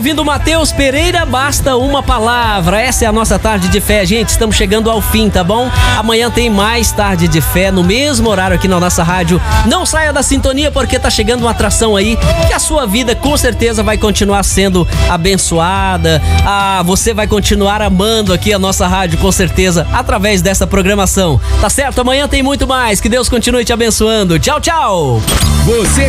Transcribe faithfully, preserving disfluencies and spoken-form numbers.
ouvindo o Matheus Pereira, basta uma palavra. Essa é a nossa tarde de fé, gente. Estamos chegando ao fim, tá bom? Amanhã tem mais tarde de fé no mesmo horário aqui na nossa rádio. Não saia da sintonia porque tá chegando uma atração aí que a sua vida com certeza vai continuar sendo abençoada. Ah, você vai continuar amando aqui a nossa rádio com certeza através dessa programação. Tá certo? Amanhã tem muito mais. Que Deus continue te abençoando. Tchau, tchau. Você